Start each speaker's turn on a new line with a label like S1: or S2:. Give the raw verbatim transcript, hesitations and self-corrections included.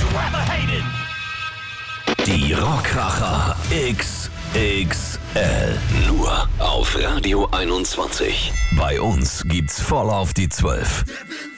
S1: Die Rockkracher X X L. Nur auf Radio einundzwanzig. Bei uns gibt's voll auf die zwölf.